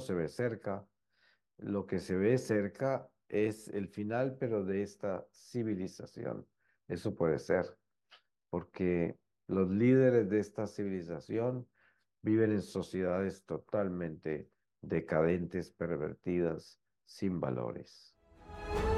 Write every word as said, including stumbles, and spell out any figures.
se ve cerca. Lo que se ve cerca es el final, pero de esta civilización. Eso puede ser, porque los líderes de esta civilización viven en sociedades totalmente decadentes, pervertidas, sin valores.